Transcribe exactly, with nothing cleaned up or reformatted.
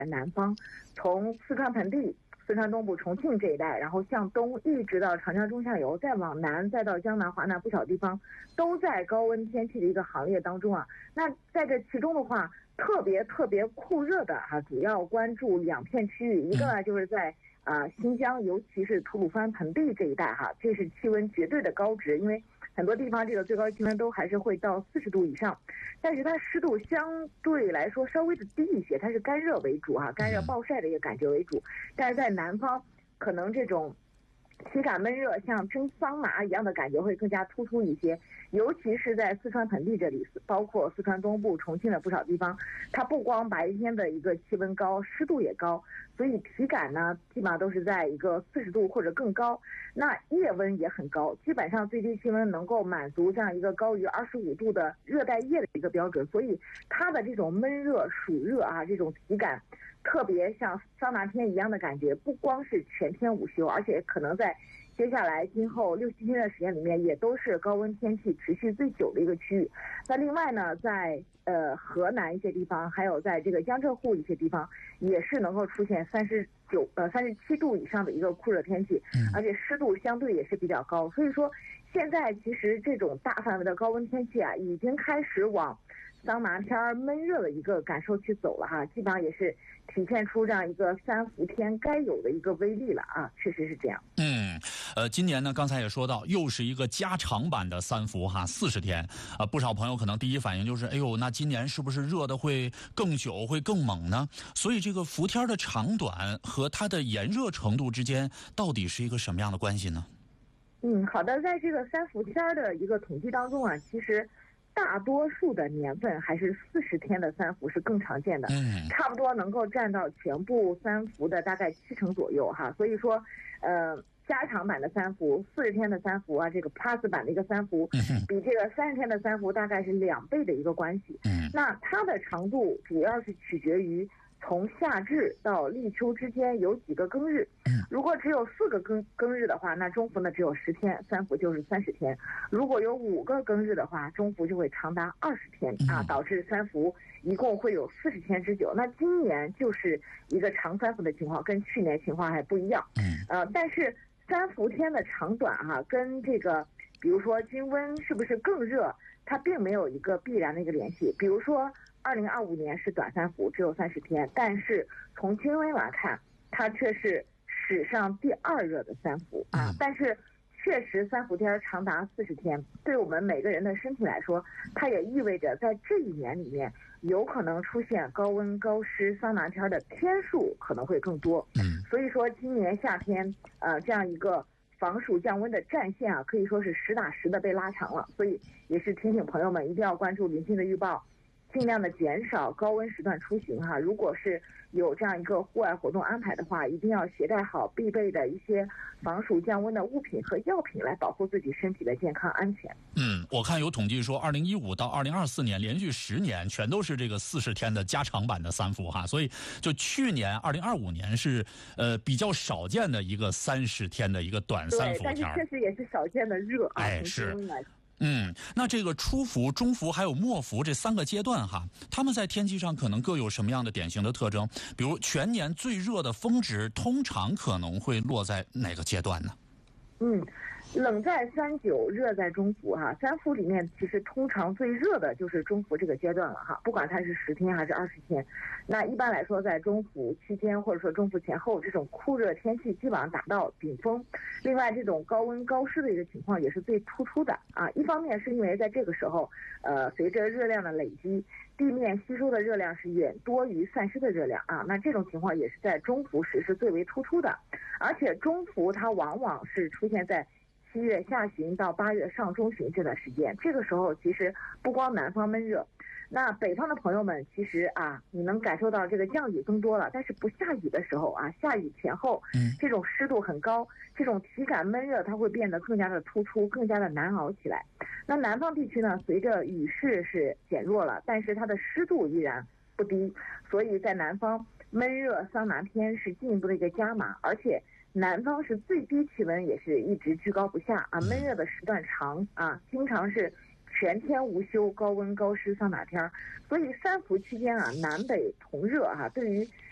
南方，从四川盆地、四川东部、重庆这一带，然后向东一直到长江中下游，再往南，再到江南、华南不少地方，都在高温天气的一个行列当中啊。那在这其中的话，特别特别酷热的哈、啊，主要关注两片区域，一个呢就是在啊、呃、新疆，尤其是吐鲁番盆地这一带哈、啊，这是气温绝对的高值，因为很多地方这个最高气温都还是会到四十度以上，但是它湿度相对来说稍微的低一些，它是干热为主啊，干热暴晒的一个感觉为主。但是在南方，可能这种体感闷热像蒸桑拿一样的感觉会更加突出一些，尤其是在四川盆地这里，包括四川东部、重庆的不少地方，它不光白天的一个气温高，湿度也高，所以体感呢基本上都是在一个四十度或者更高。那夜温也很高，基本上最低气温能够满足这样一个高于二十五度的热带夜的一个标准，所以它的这种闷热、暑热啊，这种体感特别像桑拿天一样的感觉，不光是全天无休，而且可能在接下来今后六七天的时间里面，也都是高温天气持续最久的一个区域。那另外呢，在呃河南一些地方，还有在这个江浙沪一些地方，也是能够出现三十九呃三十七度以上的一个酷热天气，而且湿度相对也是比较高。所以说，现在其实这种大范围的高温天气啊，已经开始往桑拿天闷热的一个感受去走了哈，基本上也是体现出这样一个三伏天该有的一个威力了啊，确实是这样。 嗯，呃，今年呢，刚才也说到，又是一个加长版的三伏哈，四十天，呃，不少朋友可能第一反应就是，哎呦，那今年是不是热的会更久，会更猛呢？所以这个伏天的长短和它的炎热程度之间，到底是一个什么样的关系呢？ 嗯，好的，在这个三伏天的一个统计当中啊，其实大多数的年份还是四十天的三伏是更常见的， 嗯， 差不多能够占到全部三伏的大概七成左右哈。所以说，呃，加长版的三伏，四十天的三伏啊，这个 plus 版的一个三伏，比这个三十天的三伏大概是两倍的一个关系。 嗯， 那它的长度主要是取决于从夏至到立秋之间有几个庚日。如果只有四个庚庚日的话，那中伏呢只有十天，三伏就是三十天。如果有五个庚日的话，中伏就会长达二十天啊，导致三伏一共会有四十天之久。那今年就是一个长三伏的情况，跟去年情况还不一样。呃，但是三伏天的长短哈、啊，跟这个比如说均温是不是更热，它并没有一个必然的一个联系。比如说二零二五年是短三伏，只有三十天，但是从均温来看，它却是史上第二热的三伏啊！但是确实三伏天长达四十天，对我们每个人的身体来说，它也意味着在这一年里面有可能出现高温高湿桑拿天的天数可能会更多。 嗯， 所以说今年夏天呃这样一个防暑降温的战线啊，可以说是实打实的被拉长了。所以也是提醒朋友们一定要关注临近的预报，尽量的减少高温时段出行哈。如果是有这样一个户外活动安排的话，一定要携带好必备的一些防暑降温的物品和药品，来保护自己身体的健康安全。 嗯，我看有统计说，二零一五到二零二四年连续十年全都是这个四十天的加长版的三伏哈，所以就去年二零二五年是呃比较少见的一个三十天的一个短三伏天， 对，但是确实也是少见的热啊。 哎，是。嗯，那这个初伏、中伏还有末伏这三个阶段哈，他们在天气上可能各有什么样的典型的特征？比如全年最热的峰值通常可能会落在哪个阶段呢？ 嗯，冷在三九，热在中伏哈。三伏里面其实通常最热的就是中伏这个阶段了哈，不管它是十天还是二十天。那一般来说，在中伏期间或者说中伏前后，这种酷热天气基本上达到顶峰。另外，这种高温高湿的一个情况也是最突出的啊。一方面是因为在这个时候，呃，随着热量的累积，地面吸收的热量是远多于散失的热量啊。那这种情况也是在中伏时是最为突出的。而且中伏它往往是出现在七月下旬到八月上中旬这段时间，这个时候其实不光南方闷热，那北方的朋友们其实啊，你能感受到这个降雨增多了，但是不下雨的时候啊，下雨前后，这种湿度很高，这种体感闷热它会变得更加的突出，更加的难熬起来。那南方地区呢，随着雨势是减弱了，但是它的湿度依然不低，所以在南方闷热桑拿天是进一步的一个加码，而且南方是最低气温也是一直居高不下啊，闷热的时段长啊，经常是全天无休，高温高湿桑拿天。所以三伏期间啊，南北同热啊，对于